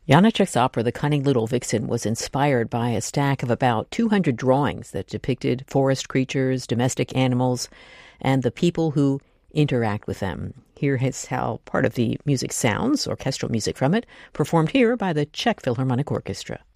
Janacek's opera, The Cunning Little Vixen, was inspired by a stack of about 200 drawings that depicted forest creatures, domestic animals, and the people who interact with them. Here is how part of the music sounds, orchestral music from it, performed here by the Czech Philharmonic Orchestra.